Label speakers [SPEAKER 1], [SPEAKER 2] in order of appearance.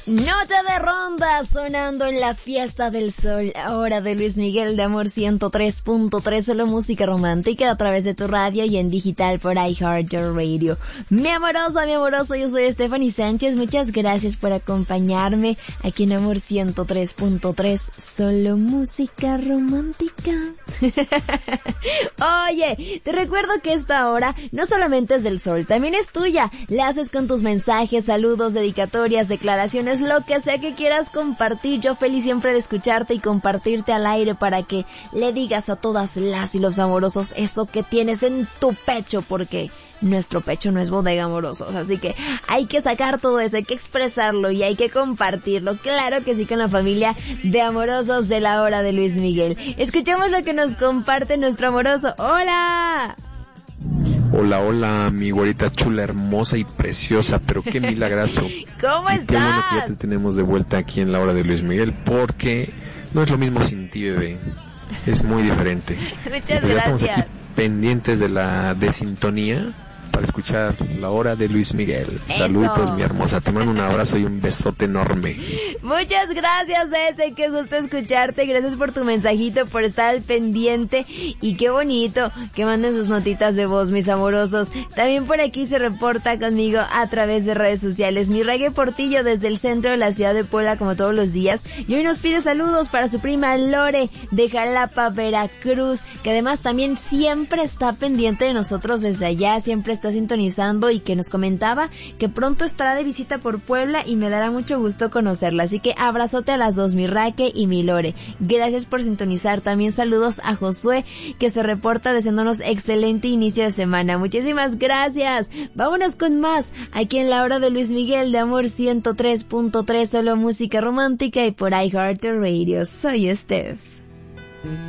[SPEAKER 1] Noche de ronda sonando en la fiesta del sol, ahora de Luis Miguel de Amor 103.3, solo música romántica a través de tu radio y en digital por iHeartRadio. Mi amoroso, yo soy Stephanie Sánchez, muchas gracias por acompañarme aquí en Amor 103.3, solo música romántica. Oye, te recuerdo que esta hora no solamente es del sol, también es tuya. La haces con tus mensajes, saludos, dedicatorias, declaraciones, lo que sea que quieras compartir. Yo feliz siempre de escucharte y compartirte al aire para que le digas a todas las y los amorosos eso que tienes en tu pecho, porque nuestro pecho no es bodega, amorosos, así que hay que sacar todo eso, hay que expresarlo y hay que compartirlo, claro que sí, con la familia de amorosos de la hora de Luis Miguel. Escuchemos lo que nos comparte nuestro amoroso. ¡Hola!
[SPEAKER 2] Hola, hola, mi güerita chula, hermosa y preciosa, pero qué milagroso.
[SPEAKER 1] ¿Cómo estás?
[SPEAKER 2] Qué bueno que ya te tenemos de vuelta aquí en la hora de Luis Miguel, porque no es lo mismo sin ti, bebé. Es muy diferente.
[SPEAKER 1] Muchas
[SPEAKER 2] pues
[SPEAKER 1] gracias.
[SPEAKER 2] Ya estamos aquí pendientes de sintonía para escuchar la hora de Luis Miguel.
[SPEAKER 1] Eso.
[SPEAKER 2] Saludos, mi hermosa. Te mando un abrazo y un besote enorme.
[SPEAKER 1] Muchas gracias, Ese. Qué gusto escucharte. Gracias por tu mensajito, por estar al pendiente. Y qué bonito que manden sus notitas de voz, mis amorosos. También por aquí se reporta conmigo a través de redes sociales mi Reggae Portillo desde el centro de la ciudad de Puebla, como todos los días. Y hoy nos pide saludos para su prima Lore de Jalapa, Veracruz, que además también siempre está pendiente de nosotros desde allá, siempre está sintonizando y que nos comentaba que pronto estará de visita por Puebla y me dará mucho gusto conocerla. Así que abrazote a las dos, mi Raque y mi Lore. Gracias por sintonizar. También saludos a Josué, que se reporta deseándonos excelente inicio de semana. Muchísimas gracias. Vámonos con más aquí en la hora de Luis Miguel de Amor 103.3, solo música romántica y por iHeartRadio. Soy Steph.